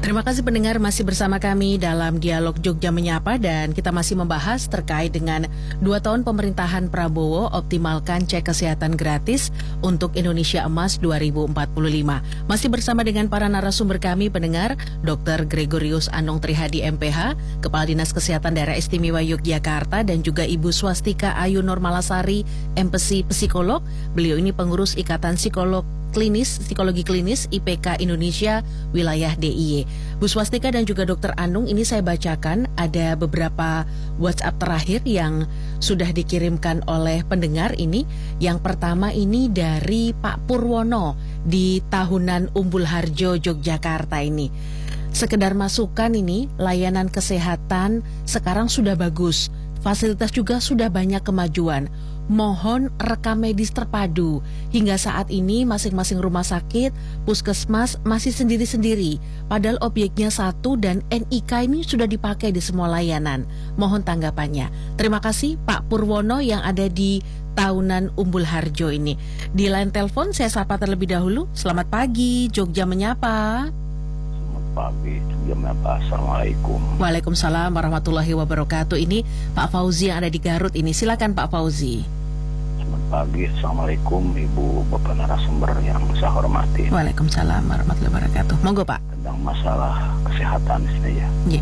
Terima kasih pendengar masih bersama kami dalam Dialog Jogja Menyapa dan kita masih membahas terkait dengan 2 tahun pemerintahan Prabowo optimalkan cek kesehatan gratis untuk Indonesia Emas 2045. Masih bersama dengan para narasumber kami pendengar, Dr. Gregorius Anung Trihadi MPH, Kepala Dinas Kesehatan Daerah Istimewa Yogyakarta, dan juga Ibu Swastika Ayu Nurmalasari, MPsi Psikolog. Beliau ini pengurus Ikatan Psikologi Klinis IPK Indonesia Wilayah DIY. Bu Swastika dan juga Dr. Anung, ini saya bacakan ada beberapa WhatsApp terakhir yang sudah dikirimkan oleh pendengar ini. Yang pertama ini dari Pak Purwono di Tahunan Umbul Harjo, Yogyakarta ini. Sekedar masukan ini, layanan kesehatan sekarang sudah bagus. Fasilitas juga sudah banyak kemajuan. Mohon rekam medis terpadu. Hingga saat ini masing-masing rumah sakit, puskesmas masih sendiri-sendiri. Padahal objeknya satu dan NIK ini sudah dipakai di semua layanan. Mohon tanggapannya. Terima kasih Pak Purwono yang ada di Tahunan Umbul Harjo ini. Di line telepon saya sapa terlebih dahulu. Selamat pagi, Jogja Menyapa. Pagi, Assalamualaikum. Waalaikumsalam warahmatullahi wabarakatuh. Ini Pak Fauzi yang ada di Garut ini. Silakan Pak Fauzi. Selamat pagi, Assalamualaikum Ibu Bapak narasumber yang saya hormati. Waalaikumsalam warahmatullahi wabarakatuh. Monggo Pak. Tentang masalah kesehatan sini ya. Yeah.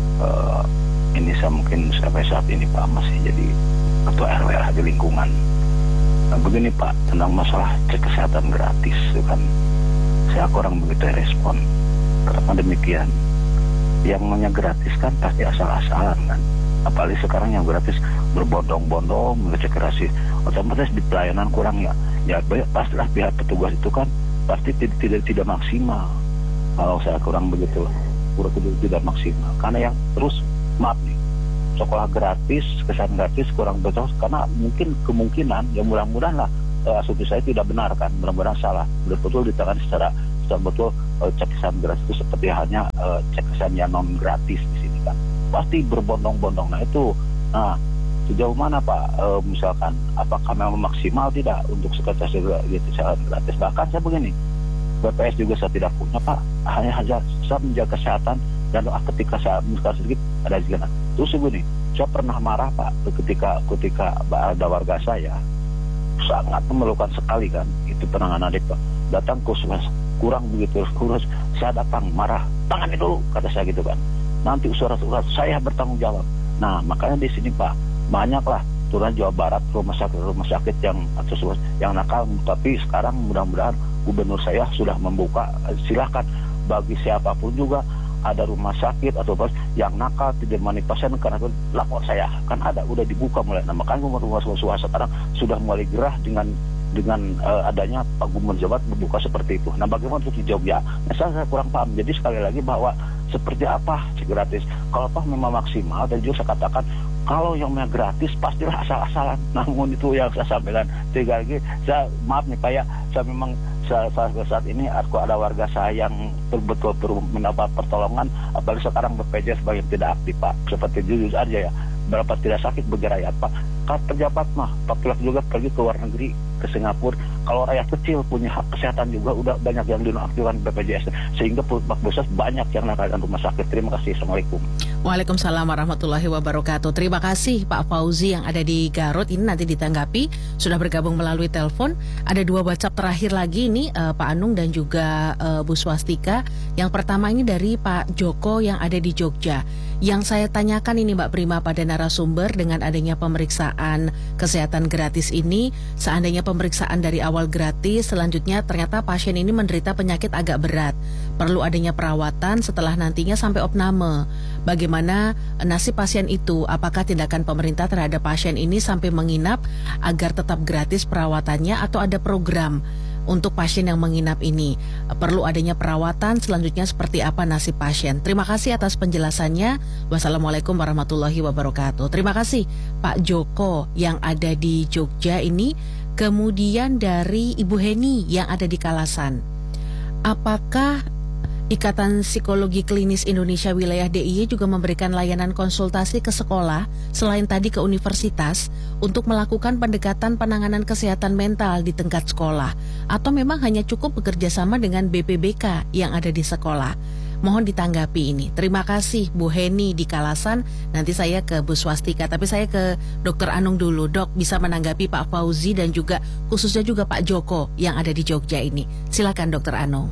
Ini saya mungkin sampai saat ini Pak masih jadi ketua RW di lingkungan. Nah, begini Pak, tentang masalah cek kesehatan gratis itu kan saya kurang begitu respon. Karena demikian, yang namanya gratis kan pasti asal-asalan kan. Apalagi sekarang yang gratis berbondong-bondong ngecek gratis, otomatis di pelayanan kurang ya. Ya pastilah pihak petugas itu kan pasti tidak maksimal. Kalau saya kurang begitu, tidak maksimal. Karena yang terus maaf nih, sekolah gratis, kesehatan gratis kurang betul karena mungkin kemungkinan ya mudah-mudahan lah asumsi saya tidak benar kan, mudah-mudahan salah. Betul-betul ditangani secara betul cek kesehatan gratis itu seperti halnya cek kesehatan yang non gratis di sini kan pasti berbondong-bondong. Nah itu, sejauh mana Pak misalkan apakah memang maksimal tidak untuk kesehatan gratis? Bahkan saya begini, BPS juga saya tidak punya Pak, hanya saya menjaga kesehatan dan ketika saya misalkan sedikit ada zina. Terus begini, saya pernah marah Pak ketika ada warga saya sangat memerlukan sekali kan itu penanganan itu datang ke kurang begitu kurus, saya datang marah, tangani dulu kata saya gitu kan, nanti surat-surat saya bertanggung jawab. Nah makanya di sini Pak banyaklah turun Jawa Barat rumah sakit yang atau yang nakal, tapi sekarang mudah-mudahan gubernur saya sudah membuka silahkan bagi siapapun juga ada rumah sakit atau yang nakal tidak melayani pasien karena lapor saya kan ada udah dibuka mulai. Nah makanya rumah swasta sekarang sudah mulai gerah dengan adanya Pak Gubernur Jawa Barat membuka seperti itu. Nah bagaimana untuk di Jogja? Nah, saya kurang paham. Jadi sekali lagi bahwa seperti apa sih gratis? Kalau Pak memang maksimal dan juga saya katakan kalau yang gratis pastilah asal-asalan. Namun itu yang saya sampaikan. Sekali lagi saya maaf nih Pak ya, saya memang saat ini aku ada warga saya yang betul-betul mendapat pertolongan, apalagi sekarang BPJS sebagai tidak aktif Pak. Seperti jujur aja ya, berapa tidak sakit bagi rakyat Pak. Kalau pejabat mah, Pak juga pergi ke luar negeri, ke Singapura. Kalau rakyat kecil punya hak kesehatan juga udah banyak yang dinonaktifkan BPJS, sehingga Pak Bosas banyak yang nakal rumah sakit. Terima kasih. Assalamualaikum. Waalaikumsalam warahmatullahi wabarakatuh. Terima kasih Pak Fauzi yang ada di Garut. Ini nanti ditanggapi, sudah bergabung melalui telepon. Ada 2 WhatsApp terakhir lagi ini Pak Anung dan juga Bu Swastika. Yang pertama ini dari Pak Joko yang ada di Jogja. Yang saya tanyakan ini Mbak Prima pada narasumber, dengan adanya pemeriksaan kesehatan gratis ini, seandainya pemeriksaan dari awal gratis, selanjutnya ternyata pasien ini menderita penyakit agak berat, perlu adanya perawatan setelah nantinya sampai opname. Bagaimana nasib pasien itu? Apakah tindakan pemerintah terhadap pasien ini sampai menginap agar tetap gratis perawatannya, atau ada program untuk pasien yang menginap ini? Perlu adanya perawatan, selanjutnya seperti apa nasib pasien? Terima kasih atas penjelasannya. Wassalamualaikum warahmatullahi wabarakatuh. Terima kasih Pak Joko yang ada di Jogja ini. Kemudian dari Ibu Heni yang ada di Kalasan. Apakah Ikatan Psikologi Klinis Indonesia Wilayah DIY juga memberikan layanan konsultasi ke sekolah selain tadi ke universitas untuk melakukan pendekatan penanganan kesehatan mental di tingkat sekolah, atau memang hanya cukup bekerja sama dengan BPBK yang ada di sekolah? Mohon ditanggapi ini. Terima kasih Bu Heni di Kalasan. Nanti saya ke Bu Swastika, tapi saya ke Dr. Anung dulu. Dok, bisa menanggapi Pak Fauzi dan juga khususnya juga Pak Joko yang ada di Jogja ini. Silakan Dr. Anung.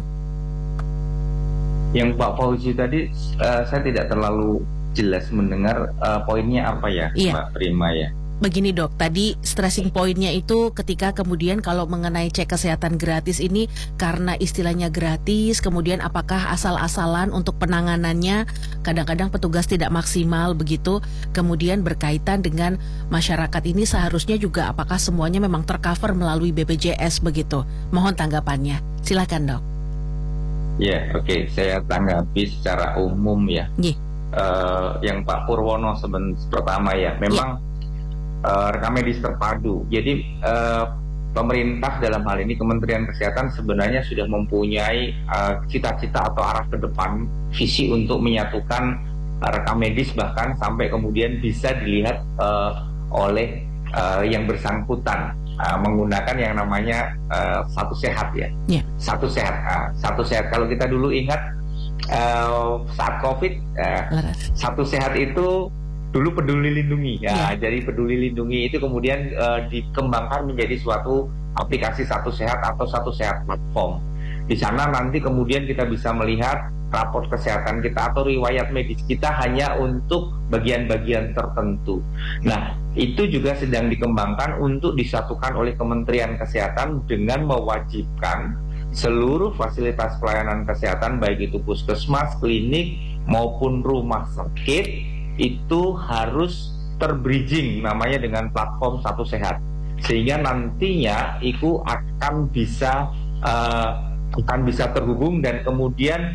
Yang Pak Fauzi tadi saya tidak terlalu jelas mendengar poinnya apa ya, Mbak Prima ya. Begini dok, tadi stressing pointnya itu ketika kemudian kalau mengenai cek kesehatan gratis ini karena istilahnya gratis, kemudian apakah asal-asalan untuk penanganannya, kadang-kadang petugas tidak maksimal begitu, kemudian berkaitan dengan masyarakat ini seharusnya juga apakah semuanya memang tercover melalui BPJS begitu. Mohon tanggapannya, silakan dok. Ya, oke. Saya tanggapi secara umum ya. Yang Pak Purwono pertama ya, memang rekam medis terpadu. Jadi pemerintah dalam hal ini Kementerian Kesehatan sebenarnya sudah mempunyai cita-cita atau arah ke depan, visi untuk menyatukan rekam medis bahkan sampai kemudian bisa dilihat oleh yang bersangkutan menggunakan yang namanya satu sehat ya. Satu sehat. Kalau kita dulu ingat saat COVID, satu sehat itu dulu Peduli Lindungi ya. Jadi Peduli Lindungi itu kemudian dikembangkan menjadi suatu aplikasi satu sehat atau satu sehat platform. Di sana nanti kemudian kita bisa melihat raport kesehatan kita atau riwayat medis kita hanya untuk bagian-bagian tertentu. Nah, itu juga sedang dikembangkan untuk disatukan oleh Kementerian Kesehatan dengan mewajibkan seluruh fasilitas pelayanan kesehatan baik itu puskesmas, klinik maupun rumah sakit itu harus terbridging namanya dengan platform satu sehat, sehingga nantinya itu akan bisa terhubung dan kemudian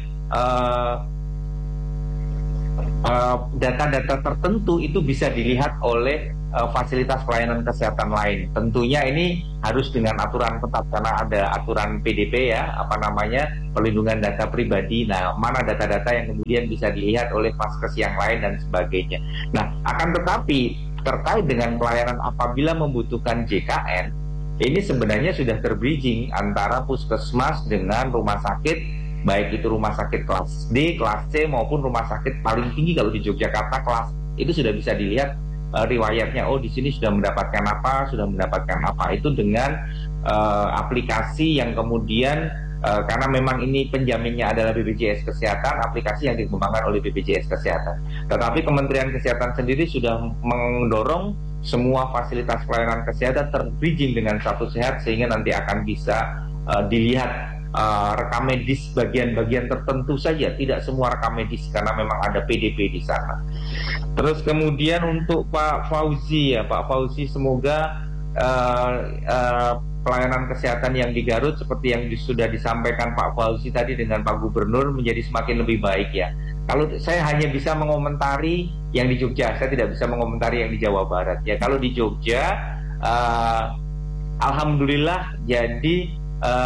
data-data tertentu itu bisa dilihat oleh fasilitas pelayanan kesehatan lain. Tentunya ini harus dengan aturan ketat karena ada aturan PDP ya, perlindungan data pribadi. Nah, mana data-data yang kemudian bisa dilihat oleh vaskes yang lain dan sebagainya. Nah, akan tetapi terkait dengan pelayanan apabila membutuhkan JKN, ini sebenarnya sudah terbridging antara puskesmas dengan rumah sakit, baik itu rumah sakit kelas D, kelas C maupun rumah sakit paling tinggi kalau di Yogyakarta kelas itu sudah bisa dilihat riwayatnya. Oh, di sini sudah mendapatkan apa itu dengan aplikasi yang kemudian karena memang ini penjaminnya adalah BPJS Kesehatan, aplikasi yang dikembangkan oleh BPJS Kesehatan. Tetapi Kementerian Kesehatan sendiri sudah mendorong semua fasilitas pelayanan kesehatan terbridging dengan satu sehat sehingga nanti akan bisa dilihat rekam medis bagian-bagian tertentu saja, tidak semua rekam medis karena memang ada PDP di sana. Terus kemudian untuk Pak Fauzi semoga pelayanan kesehatan yang di Garut seperti yang sudah disampaikan Pak Fauzi tadi dengan Pak Gubernur menjadi semakin lebih baik ya. Kalau saya hanya bisa mengomentari yang di Jogja, saya tidak bisa mengomentari yang di Jawa Barat ya. Kalau di Jogja alhamdulillah jadi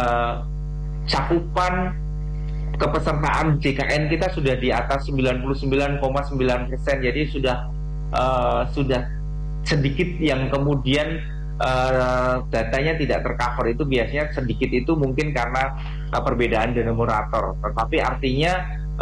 cakupan kepesertaan JKN kita sudah di atas 99,9%. Jadi sudah sedikit yang kemudian datanya tidak tercover. Itu biasanya sedikit itu mungkin karena perbedaan denominator. Tetapi artinya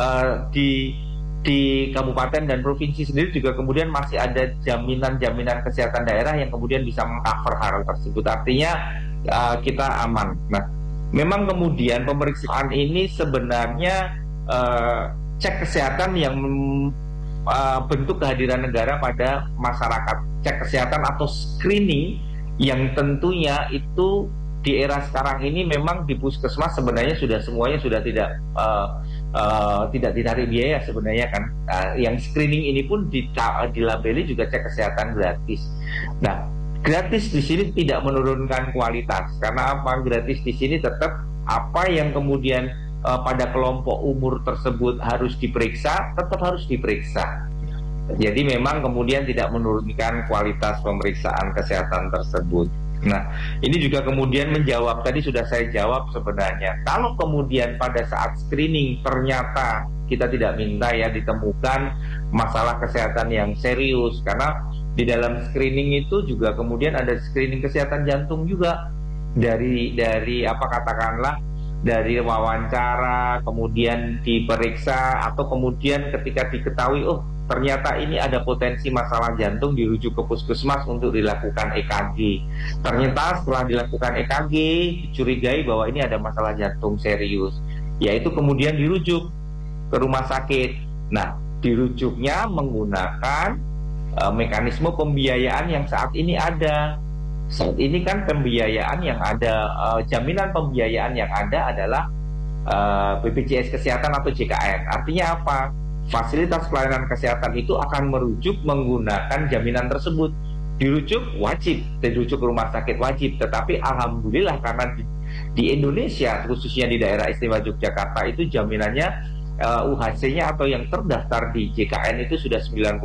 di kabupaten dan provinsi sendiri juga kemudian masih ada jaminan kesehatan daerah yang kemudian bisa mengcover hal tersebut. Artinya kita aman. Nah, memang kemudian pemeriksaan ini sebenarnya cek kesehatan yang bentuk kehadiran negara pada masyarakat, cek kesehatan atau screening yang tentunya itu di era sekarang ini memang di puskesmas sebenarnya semuanya sudah tidak ditarik biaya sebenarnya kan. Yang screening ini pun dilabeli juga cek kesehatan gratis. Nah, gratis di sini tidak menurunkan kualitas karena apa? Gratis di sini tetap apa yang kemudian pada kelompok umur tersebut harus diperiksa, tetap harus diperiksa. Jadi memang kemudian tidak menurunkan kualitas pemeriksaan kesehatan tersebut. Nah, ini juga kemudian menjawab, tadi sudah saya jawab sebenarnya. Kalau kemudian pada saat screening ternyata kita tidak minta ya ditemukan masalah kesehatan yang serius, karena di dalam screening itu juga kemudian ada screening kesehatan jantung juga dari apa katakanlah dari wawancara, kemudian diperiksa, atau kemudian ketika diketahui ternyata ini ada potensi masalah jantung, dirujuk ke puskesmas untuk dilakukan EKG. Ternyata setelah dilakukan EKG dicurigai bahwa ini ada masalah jantung serius, yaitu kemudian dirujuk ke rumah sakit. Nah, dirujuknya menggunakan mekanisme pembiayaan yang saat ini ada. Saat ini kan pembiayaan yang ada, jaminan pembiayaan yang ada adalah BPJS Kesehatan atau JKN. Artinya apa? Fasilitas pelayanan kesehatan itu akan merujuk menggunakan jaminan tersebut. Dirujuk wajib, dirujuk ke rumah sakit wajib. Tetapi alhamdulillah karena di Indonesia, khususnya di daerah istimewa Yogyakarta, itu jaminannya UHC-nya atau yang terdaftar di JKN itu sudah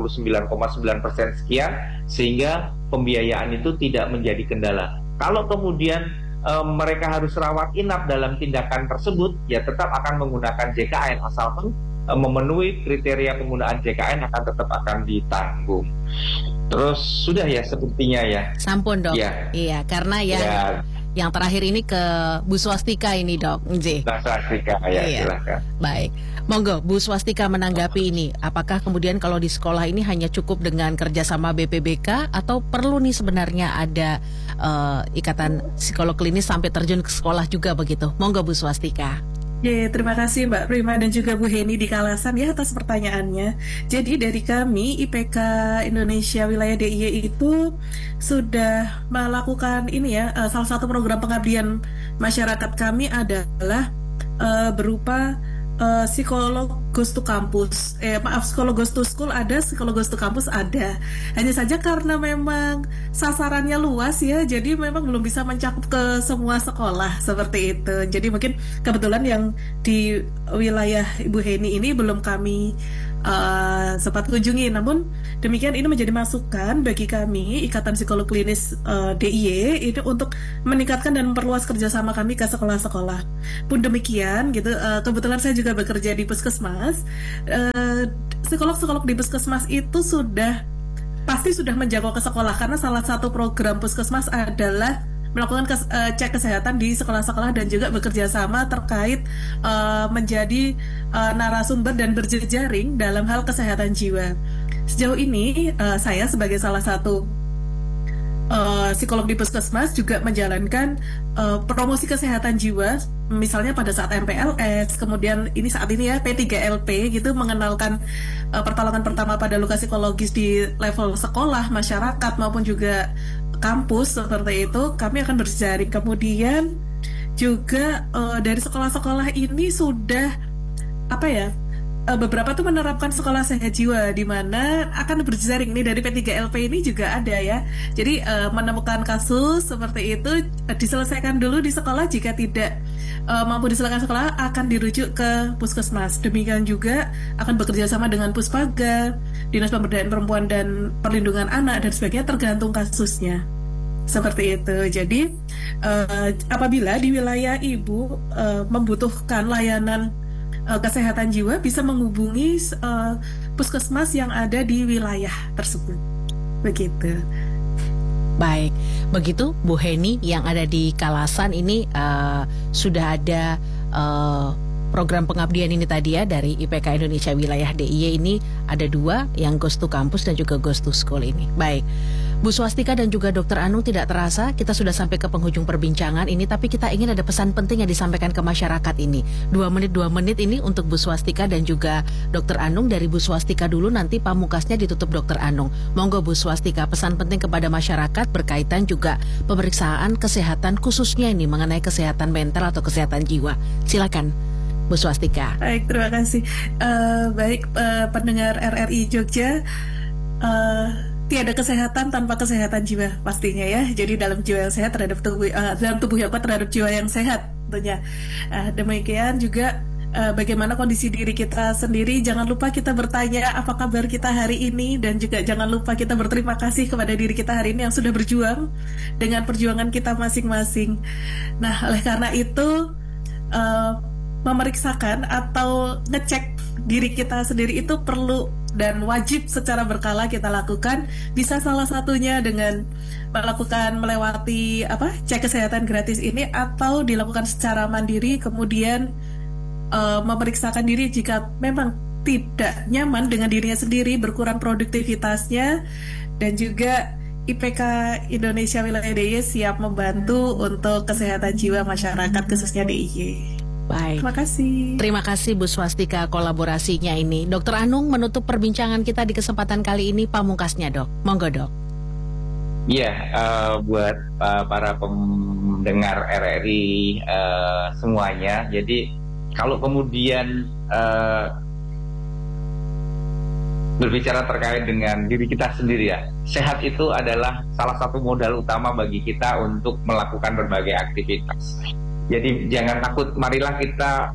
99,9% sekian, sehingga pembiayaan itu tidak menjadi kendala. Kalau kemudian mereka harus rawat inap dalam tindakan tersebut, ya tetap akan menggunakan JKN, asalkan memenuhi kriteria penggunaan JKN tetap akan ditanggung. Terus sudah ya sepertinya ya. Sampun dok. Ya. Iya, karena yang terakhir ini ke Bu Swastika ini dok. Bu Swastika ya, iya. Silakan. Baik, monggo Bu Swastika menanggapi ini. Apakah kemudian kalau di sekolah ini hanya cukup dengan kerjasama BPBK atau perlu nih sebenarnya ada ikatan psikolog klinis sampai terjun ke sekolah juga begitu? Monggo Bu Swastika. Terima kasih Mbak Prima dan juga Bu Heni di Kalasan ya atas pertanyaannya. Jadi dari kami IPK Indonesia Wilayah DIY itu sudah melakukan ini ya, salah satu program pengabdian masyarakat kami adalah berupa psikolog Goes to Campus. Psikolog Goes to School ada, psikolog Goes to Campus ada. Hanya saja karena memang sasarannya luas ya, jadi memang belum bisa mencakup ke semua sekolah seperti itu. Jadi mungkin kebetulan yang di wilayah Ibu Heni ini belum kami sempat kunjungi. Namun demikian ini menjadi masukan bagi kami Ikatan Psikolog Klinis DIY itu untuk meningkatkan dan memperluas kerjasama kami ke sekolah-sekolah. Pun demikian gitu, kebetulan saya juga bekerja di puskesmas. Psikolog-psikolog di puskesmas itu pasti sudah menjangkau ke sekolah, karena salah satu program puskesmas adalah melakukan cek kesehatan di sekolah-sekolah dan juga bekerja sama terkait menjadi narasumber dan berjejaring dalam hal kesehatan jiwa. Sejauh ini saya sebagai salah satu psikolog di puskesmas juga menjalankan promosi kesehatan jiwa, misalnya pada saat MPLS, kemudian ini saat ini ya P3LP gitu, mengenalkan pertolongan pertama pada luka psikologis di level sekolah, masyarakat maupun juga kampus seperti itu. Kami akan berjejaring. Kemudian juga dari sekolah-sekolah ini sudah beberapa tuh menerapkan sekolah sehat jiwa, di mana akan berjejaring nih dari P3LP ini juga ada ya. Jadi menemukan kasus seperti itu diselesaikan dulu di sekolah, jika tidak mampu diselesaikan sekolah akan dirujuk ke puskesmas. Demikian juga akan bekerja sama dengan Puspaga, Dinas Pemberdayaan Perempuan dan Perlindungan Anak dan sebagainya, tergantung kasusnya. Seperti itu. Jadi apabila di wilayah Ibu membutuhkan layanan kesehatan jiwa, bisa menghubungi puskesmas yang ada di wilayah tersebut. Begitu. Baik, begitu Bu Heni yang ada di Kalasan ini sudah ada program pengabdian ini tadi ya dari IPK Indonesia Wilayah DIY ini ada 2, yang Goes to Campus dan juga Goes to School ini. Baik, Bu Swastika dan juga Dr. Anung, tidak terasa kita sudah sampai ke penghujung perbincangan ini, tapi kita ingin ada pesan penting yang disampaikan ke masyarakat ini. 2 menit ini untuk Bu Swastika dan juga Dr. Anung. Dari Bu Swastika dulu, nanti pamungkasnya ditutup Dr. Anung. Monggo Bu Swastika, pesan penting kepada masyarakat berkaitan juga pemeriksaan kesehatan khususnya ini mengenai kesehatan mental atau kesehatan jiwa. Silakan Bu Swastika. Baik, terima kasih. Pendengar RRI Jogja, tiada kesehatan tanpa kesehatan jiwa pastinya ya. Jadi dalam jiwa yang sehat terhadap tubuh, dalam tubuh yang kuat terhadap jiwa yang sehat tentunya. Demikian juga bagaimana kondisi diri kita sendiri. Jangan lupa kita bertanya apa kabar kita hari ini, dan juga jangan lupa kita berterima kasih kepada diri kita hari ini yang sudah berjuang dengan perjuangan kita masing-masing. Nah, oleh karena itu memeriksakan atau ngecek diri kita sendiri itu perlu dan wajib secara berkala kita lakukan. Bisa salah satunya dengan melewati cek kesehatan gratis ini, atau dilakukan secara mandiri, kemudian memeriksakan diri jika memang tidak nyaman dengan dirinya sendiri, berkurang produktivitasnya, dan juga IPK Indonesia Wilayah DIY siap membantu untuk kesehatan jiwa masyarakat khususnya DIY. Baik. Terima kasih. Terima kasih Bu Swastika kolaborasinya ini. Dr. Anung, menutup perbincangan kita di kesempatan kali ini pamungkasnya, Dok. Monggo, Dok. Iya, buat para pendengar RRI semuanya. Jadi kalau kemudian berbicara terkait dengan diri kita sendiri ya, sehat itu adalah salah satu modal utama bagi kita untuk melakukan berbagai aktivitas. Jadi jangan takut, marilah kita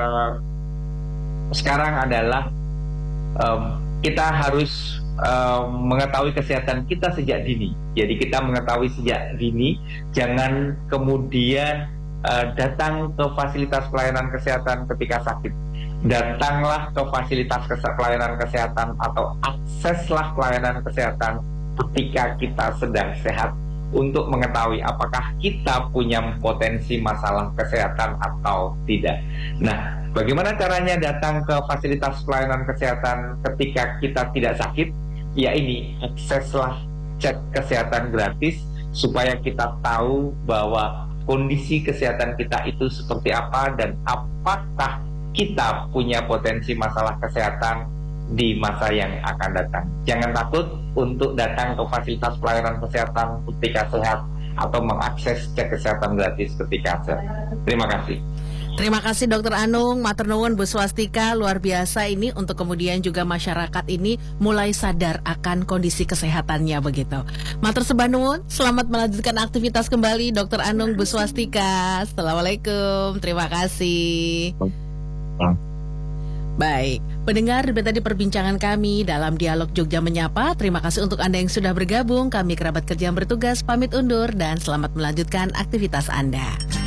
sekarang adalah kita harus mengetahui kesehatan kita sejak dini. Jadi kita mengetahui sejak dini, jangan kemudian datang ke fasilitas pelayanan kesehatan ketika sakit. Datanglah ke fasilitas pelayanan kesehatan atau akseslah pelayanan kesehatan ketika kita sedang sehat untuk mengetahui apakah kita punya potensi masalah kesehatan atau tidak. Nah, bagaimana caranya datang ke fasilitas pelayanan kesehatan ketika kita tidak sakit? Ya ini, akseslah cek kesehatan gratis supaya kita tahu bahwa kondisi kesehatan kita itu seperti apa dan apakah kita punya potensi masalah kesehatan di masa yang akan datang. Jangan takut untuk datang ke fasilitas pelayanan kesehatan ketika sehat atau mengakses cek kesehatan gratis ketika sehat. Terima kasih. Terima kasih Dr. Anung, matur nuwun Bu Swastika, luar biasa ini untuk kemudian juga masyarakat ini mulai sadar akan kondisi kesehatannya begitu. Matur sembah nuwun, selamat melanjutkan aktivitas kembali Dr. Anung, Bu Swastika. Assalamualaikum, terima kasih. Baik, pendengar, tadi perbincangan kami dalam Dialog Jogja Menyapa. Terima kasih untuk Anda yang sudah bergabung. Kami kerabat kerja yang bertugas pamit undur dan selamat melanjutkan aktivitas Anda.